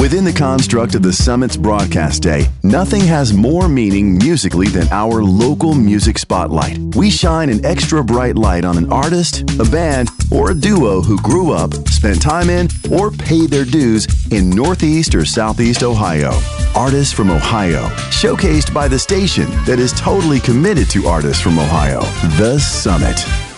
Within the construct of the Summit's broadcast day, nothing has more meaning musically than our local music spotlight. We shine an extra bright light on an artist, a band, or a duo who grew up, spent time in, or paid their dues in Northeast or Southeast Ohio. Artists from Ohio, showcased by the station that is totally committed to artists from Ohio, The Summit.